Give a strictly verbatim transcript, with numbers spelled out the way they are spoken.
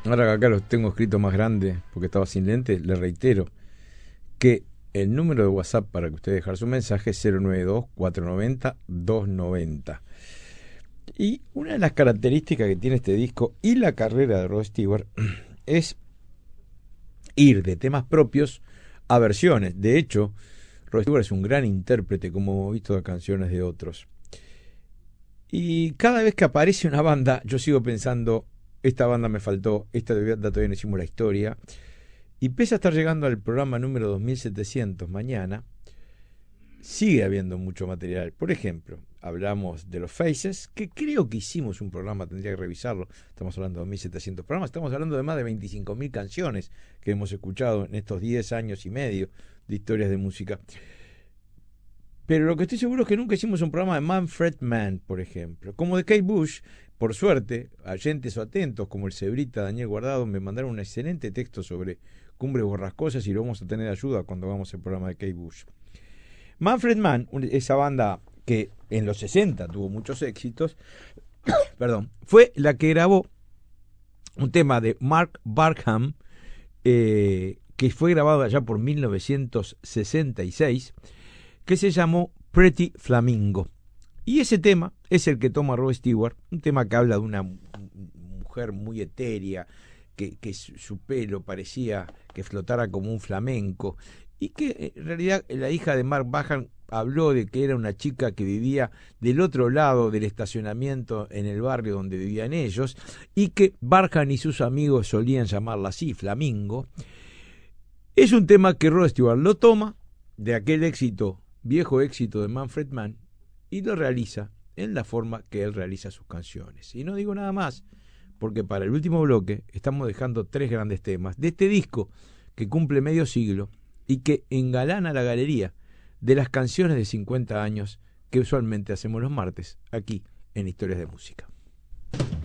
Ahora que acá los tengo escrito más grande porque estaba sin lente, le reitero que el número de WhatsApp para que usted dejar su mensaje es cero nueve dos, cuatro nueve cero, dos nueve cero. Y una de las características que tiene este disco y la carrera de Rod Stewart es ir de temas propios a versiones. De hecho, Rod Stewart es un gran intérprete, como hemos visto, de canciones de otros. Y cada vez que aparece una banda, yo sigo pensando, esta banda me faltó, esta banda todavía no hicimos la historia. Y pese a estar llegando al programa número dos mil setecientos mañana, sigue habiendo mucho material. Por ejemplo, hablamos de los Faces, que creo que hicimos un programa, tendría que revisarlo. Estamos hablando de dos mil setecientos programas, estamos hablando de más de veinticinco mil canciones que hemos escuchado en estos diez años y medio de historias de música. Pero lo que estoy seguro es que nunca hicimos un programa de Manfred Mann, por ejemplo. Como de Kate Bush, por suerte, oyentes o atentos como el cebrita Daniel Guardado me mandaron un excelente texto sobre Cumbres Borrascosas y lo vamos a tener ayuda cuando hagamos el programa de Kate Bush. Manfred Mann, esa banda que en los sesenta tuvo muchos éxitos, perdón, fue la que grabó un tema de Mark Barkham, eh, que fue grabado allá por mil novecientos sesenta y seis, que se llamó Pretty Flamingo. Y ese tema es el que toma Rod Stewart, un tema que habla de una mujer muy etérea, que, que su pelo parecía que flotara como un flamenco, y que en realidad la hija de Mark Barkham habló de que era una chica que vivía del otro lado del estacionamiento en el barrio donde vivían ellos, y que Barkham y sus amigos solían llamarla así, Flamingo. Es un tema que Rod Stewart lo toma de aquel éxito, viejo éxito de Manfred Mann, y lo realiza en la forma que él realiza sus canciones. Y no digo nada más, porque para el último bloque estamos dejando tres grandes temas de este disco que cumple medio siglo y que engalana la galería de las canciones de cincuenta años que usualmente hacemos los martes aquí en Historias de Música.